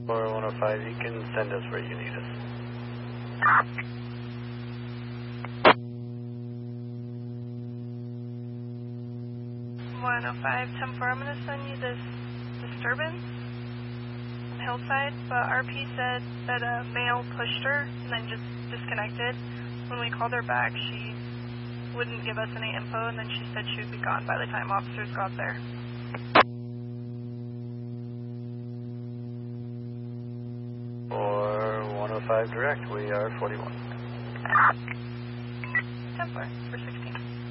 Or 105, you can send us where you need us. I'm going to send you this disturbance on Hillside, but RP said that a male pushed her and then just disconnected. When we called her back, she wouldn't give us any info, and then she said she would be gone by the time officers got there. Or 105 direct, we are 41. 10-4, for 6.